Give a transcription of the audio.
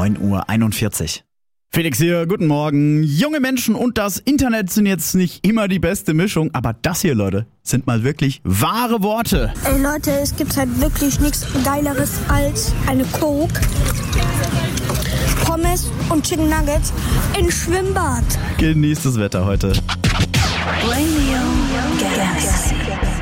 9:41 Uhr. Felix hier, guten Morgen. Junge Menschen und das Internet sind jetzt nicht immer die beste Mischung, aber das hier, Leute, sind mal wirklich wahre Worte. Ey Leute, es gibt halt wirklich nichts Geileres als eine Coke, Pommes und Chicken Nuggets im Schwimmbad. Genießt das Wetter heute. Radio Galaxy.